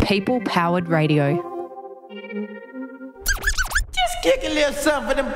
people-powered radio. Just kick a little something for them